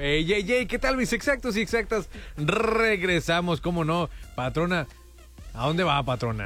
¿Qué tal mis exactos y exactas? Regresamos, ¿cómo no? Patrona, ¿a dónde va, patrona?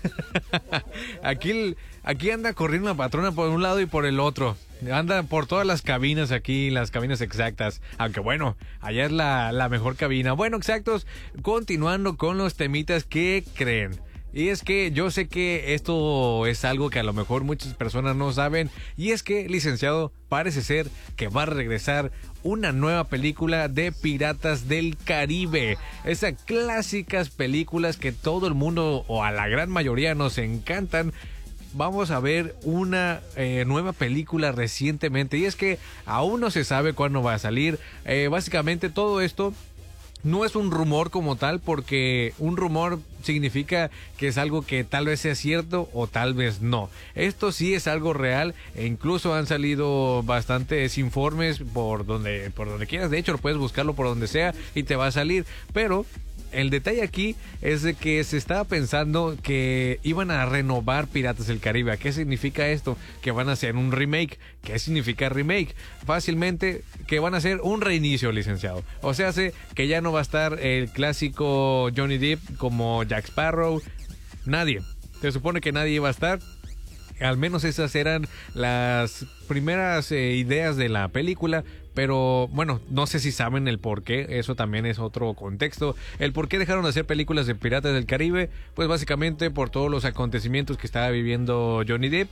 Aquí anda corriendo la patrona por un lado y por el otro. Anda por todas las cabinas aquí, las cabinas exactas. Aunque bueno, allá es la mejor cabina. Bueno, exactos, continuando con los temitas que creen. Y es que yo sé que esto es algo que a lo mejor muchas personas no saben. Y es que, licenciado, parece ser que va a regresar una nueva película de Piratas del Caribe. Esas clásicas películas que todo el mundo, o a la gran mayoría, nos encantan. Vamos a ver una nueva película recientemente. Y es que aún no se sabe cuándo va a salir. Básicamente todo esto no es un rumor como tal, porque un rumor significa que es algo que tal vez sea cierto o tal vez no. Esto sí es algo real e incluso han salido bastantes informes por donde quieras. De hecho, lo puedes buscarlo por donde sea y te va a salir. Pero el detalle aquí es de que se estaba pensando que iban a renovar Piratas del Caribe. ¿Qué significa esto? Que van a hacer un remake. ¿Qué significa remake? Fácilmente que van a hacer un reinicio, licenciado. O sea, que ya no va a estar el clásico Johnny Depp como Jack Sparrow. Nadie. Se supone que nadie iba a estar. Al menos esas eran las primeras ideas de la película. Pero bueno, no sé si saben el por qué, eso también es otro contexto. El por qué dejaron de hacer películas de Piratas del Caribe, pues básicamente por todos los acontecimientos que estaba viviendo Johnny Depp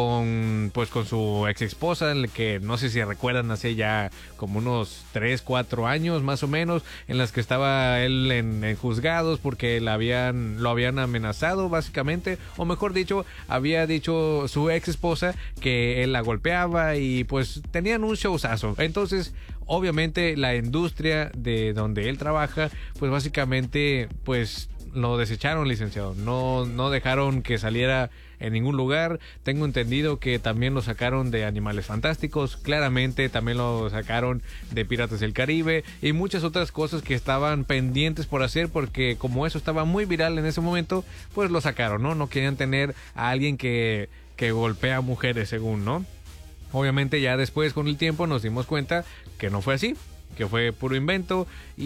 con su ex esposa, que no sé si recuerdan, hace ya como unos 3-4 años más o menos, en las que estaba él en juzgados porque lo habían amenazado básicamente, o mejor dicho, había dicho su ex esposa que él la golpeaba y pues tenían un showzazo. Entonces, obviamente la industria de donde él trabaja, pues básicamente pues lo desecharon, licenciado. No dejaron que saliera en ningún lugar. Tengo entendido que también lo sacaron de Animales Fantásticos, claramente también lo sacaron de Piratas del Caribe y muchas otras cosas que estaban pendientes por hacer, porque como eso estaba muy viral en ese momento, pues lo sacaron, ¿no? No querían tener a alguien que golpea a mujeres, según, ¿no? Obviamente ya después con el tiempo nos dimos cuenta que no fue así, que fue puro invento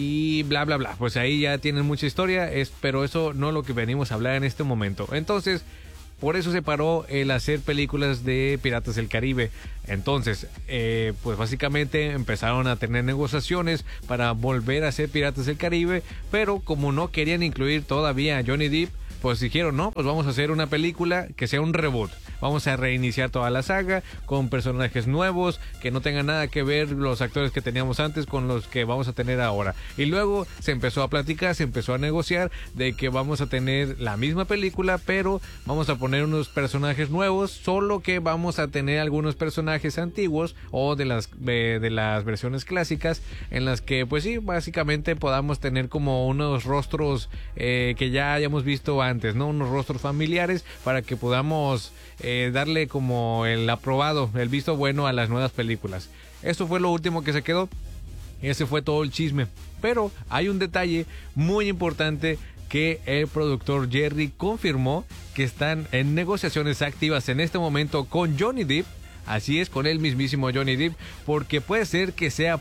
y bla bla bla. Pues ahí ya tienen mucha historia, pero eso no es lo que venimos a hablar en este momento. Entonces, por eso se paró el hacer películas de Piratas del Caribe. Entonces, pues básicamente empezaron a tener negociaciones para volver a hacer Piratas del Caribe, pero como no querían incluir todavía a Johnny Depp, pues dijeron, no, pues vamos a hacer una película que sea un reboot. Vamos a reiniciar toda la saga con personajes nuevos, que no tengan nada que ver los actores que teníamos antes con los que vamos a tener ahora. Y luego se empezó a platicar, se empezó a negociar de que vamos a tener la misma película, pero vamos a poner unos personajes nuevos, solo que vamos a tener algunos personajes antiguos o de las versiones clásicas, en las que pues sí, básicamente podamos tener como unos rostros que ya hayamos visto antes, ¿no? Unos rostros familiares para que podamos darle como el aprobado, el visto bueno a las nuevas películas. Eso fue lo último que se quedó. Ese fue todo el chisme. Pero hay un detalle muy importante que el productor Jerry confirmó, que están en negociaciones activas en este momento con Johnny Depp. Así es, con el mismísimo Johnny Depp, porque puede ser,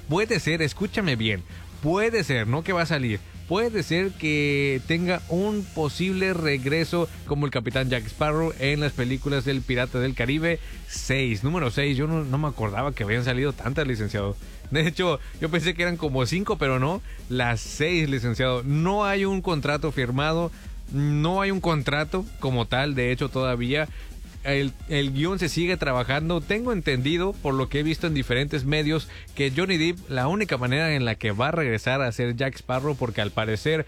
escúchame bien, puede ser, no que va a salir, puede ser que tenga un posible regreso como el Capitán Jack Sparrow en las películas del Pirata del Caribe 6, número 6. Yo no me acordaba que habían salido tantas, licenciado. De hecho, yo pensé que eran como 5, pero no, las 6, licenciado. No hay un contrato firmado, no hay un contrato como tal, de hecho todavía. El guión se sigue trabajando. Tengo entendido, por lo que he visto en diferentes medios, que Johnny Depp, la única manera en la que va a regresar a ser Jack Sparrow, porque al parecer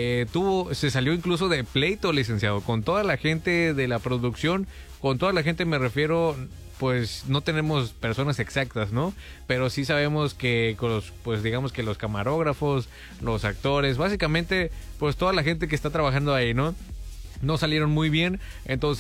se salió incluso de pleito, licenciado, con toda la gente de la producción. Con toda la gente me refiero, pues no tenemos personas exactas, ¿no? Pero sí sabemos que digamos que los camarógrafos, los actores, básicamente pues toda la gente que está trabajando ahí, ¿no? No salieron muy bien. Entonces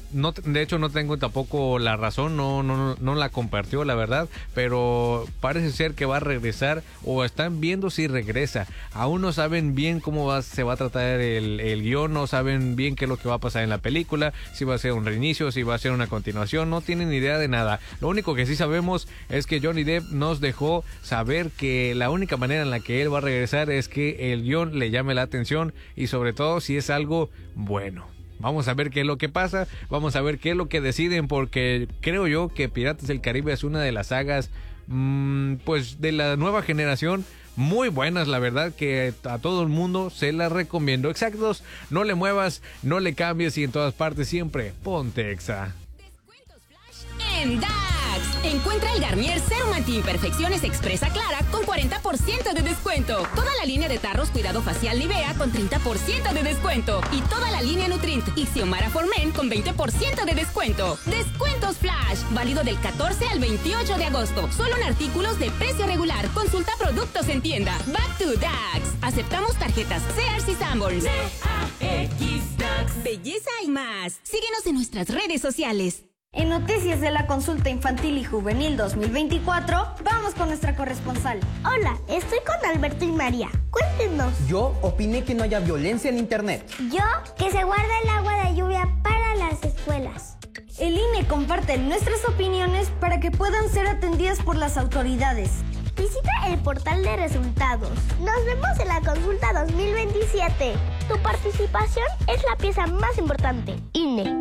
no, de hecho no tengo tampoco la razón, no la compartió la verdad, pero parece ser que va a regresar o están viendo si regresa. Aún no saben bien cómo se va a tratar el guión, no saben bien qué es lo que va a pasar en la película, si va a ser un reinicio, si va a ser una continuación, no tienen idea de nada. Lo único que sí sabemos es que Johnny Depp nos dejó saber que la única manera en la que él va a regresar es que el guión le llame la atención y sobre todo si es algo bueno. Vamos a ver qué es lo que pasa, vamos a ver qué es lo que deciden, porque creo yo que Piratas del Caribe es una de las sagas pues de la nueva generación muy buenas, la verdad, que a todo el mundo se la recomiendo. Exactos, no le muevas, no le cambies y en todas partes siempre ponte Exa. Descuentos flash en DAX. Encuentra el Garnier Serum Anti-Imperfecciones Expresa Clara con 40% de descuento. Toda la línea de tarros Cuidado Facial Nivea con 30% de descuento. Y toda la línea Nutrint y Xiomara for Men con 20% de descuento. Descuentos flash, válido del 14 al 28 de agosto. Solo en artículos de precio regular. Consulta productos en tienda. Back to DAX. Aceptamos tarjetas Sears y Sanborns. DAX. Belleza y más. Síguenos en nuestras redes sociales. En Noticias de la Consulta Infantil y Juvenil 2024, vamos con nuestra corresponsal. Hola, estoy con Alberto y María. Cuéntenos. Yo opiné que no haya violencia en internet. Yo, que se guarde el agua de lluvia para las escuelas. El INE comparte nuestras opiniones para que puedan ser atendidas por las autoridades. Visita el portal de resultados. Nos vemos en la consulta 2027. Tu participación es la pieza más importante. INE.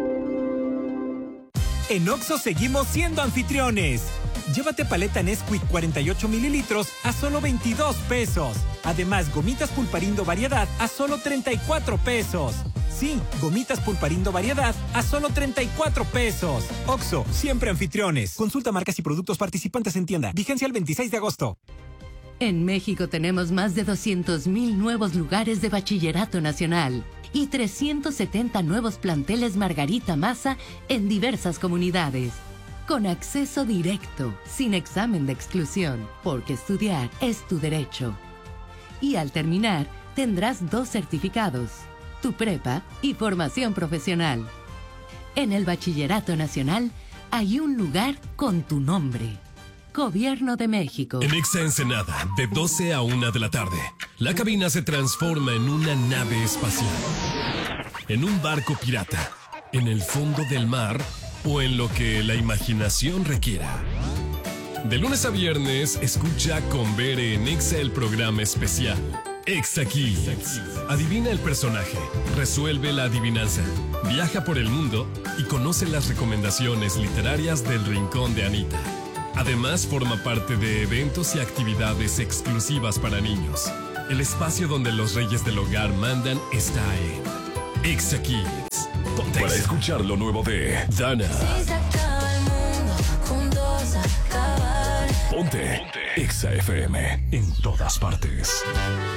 En Oxxo seguimos siendo anfitriones. Llévate paleta Nesquik 48 mililitros a solo 22 pesos. Además, gomitas Pulparindo Variedad a solo 34 pesos. Sí, gomitas Pulparindo Variedad a solo 34 pesos. Oxxo, siempre anfitriones. Consulta marcas y productos participantes en tienda. Vigencia el 26 de agosto. En México tenemos más de 200,000 nuevos lugares de bachillerato nacional y 370 nuevos planteles Margarita Maza en diversas comunidades. Con acceso directo, sin examen de exclusión, porque estudiar es tu derecho. Y al terminar, tendrás 2 certificados, tu prepa y formación profesional. En el Bachillerato Nacional hay un lugar con tu nombre. Gobierno de México. En Exa Ensenada, de 12 a 1 de la tarde, la cabina se transforma en una nave espacial, en un barco pirata, en el fondo del mar o en lo que la imaginación requiera. De lunes a viernes, escucha con Bere en Exa el programa especial Exa Kids. Adivina el personaje, resuelve la adivinanza, viaja por el mundo y conoce las recomendaciones literarias del Rincón de Anita. Además, forma parte de eventos y actividades exclusivas para niños. El espacio donde los reyes del hogar mandan está en Exa Kids. Ponte para escuchar lo nuevo de Dana. Si se acaba el mundo, juntos a acabar. Ponte Exa FM en todas partes.